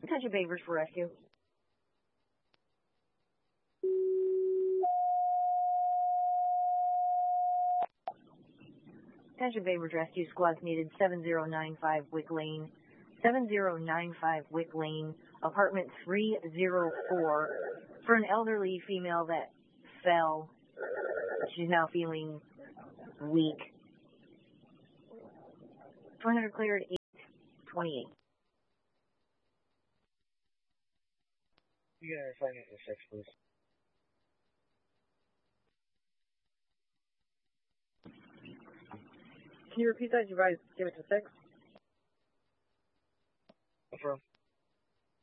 Attention Beavers for rescue. Attention Beavers rescue squads needed 7095 Wick Lane. 7095 Wick Lane, apartment 304, for an elderly female that fell. She's now feeling weak. 200 cleared, 828. You gotta find it to 6, please. Can you repeat that? You guys give it to 6? Affirm.